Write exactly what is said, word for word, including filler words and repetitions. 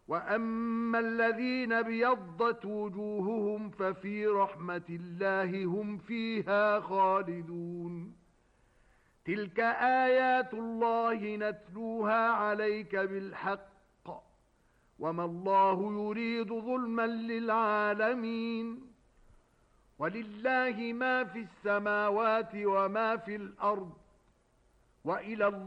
وَأَمَّا الَّذِينَ ابْيَضَّتْ وُجُوهُهُمْ فَفِي رَحْمَةِ اللَّهِ هُمْ فِيهَا خَالِدُونَ تِلْكَ آيَاتُ اللَّهِ نَتْلُوهَا عَلَيْكَ بِالْحَقِّ وَمَا اللَّهُ يُرِيدُ ظُلْمًا لِلْعَالَمِينَ وَلِلَّهِ مَا فِي السَّمَاوَاتِ وَمَا فِي الْأَرْضِ وَإِلَى